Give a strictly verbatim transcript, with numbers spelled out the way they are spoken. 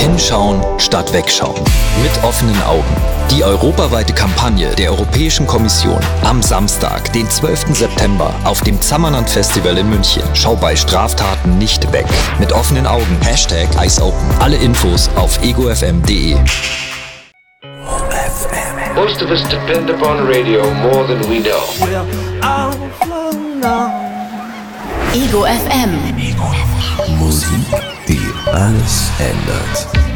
Hinschauen statt Wegschauen. Mit offenen Augen. Die europaweite Kampagne der Europäischen Kommission. Am Samstag, den zwölften September, auf dem Zammerland Festival in München. Schau bei Straftaten nicht weg. Mit offenen Augen. Hashtag EyesOpen. Alle Infos auf ego f m punkt d e. Most of us depend upon radio more than we know. Ego F M. Musik, die alles ändert.